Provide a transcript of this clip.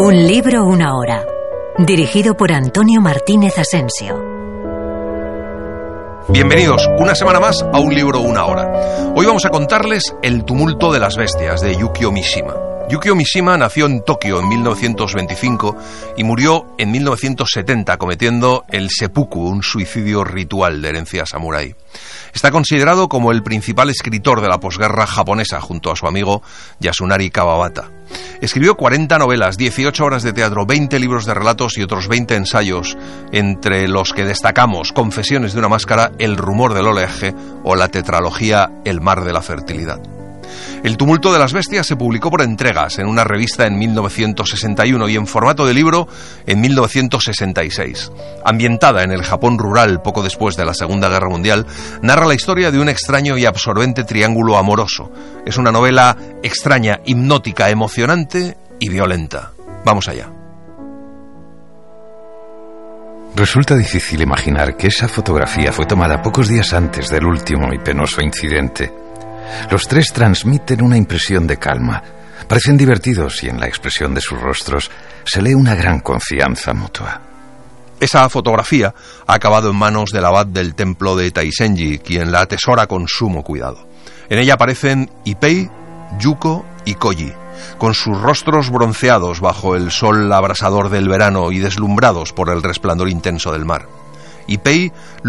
Un libro, una hora. Dirigido por Antonio Martínez Asensio. Bienvenidos una semana más a Un libro, una hora. Hoy vamos a contarles El tumulto de las bestias, de Yukio Mishima. Yukio Mishima nació en Tokio en 1925 y murió en 1970 cometiendo el seppuku, un suicidio ritual de herencia samurái. Está considerado como el principal escritor de la posguerra japonesa junto a su amigo Yasunari Kawabata. Escribió 40 novelas, 18 obras de teatro, 20 libros de relatos y otros 20 ensayos, entre los que destacamos Confesiones de una máscara, El rumor del oleaje o la tetralogía El mar de la fertilidad. El tumulto de las bestias se publicó por entregas en una revista en 1961 y en formato de libro en 1966. Ambientada en el Japón rural poco después de la Segunda Guerra Mundial, narra la historia de un extraño y absorbente triángulo amoroso. Es una novela extraña, hipnótica, emocionante y violenta. Vamos allá. Resulta difícil imaginar que esa fotografía fue tomada pocos días antes del último y penoso incidente. Los tres transmiten una impresión de calma. Parecen divertidos y en la expresión de sus rostros se lee una gran confianza mutua. Esa fotografía ha acabado en manos del abad del templo de Taisenji, quien la atesora con sumo cuidado. En ella aparecen Ipei, Yuko y Koji, con sus rostros bronceados bajo el sol abrasador del verano y deslumbrados por el resplandor intenso del mar. Ipei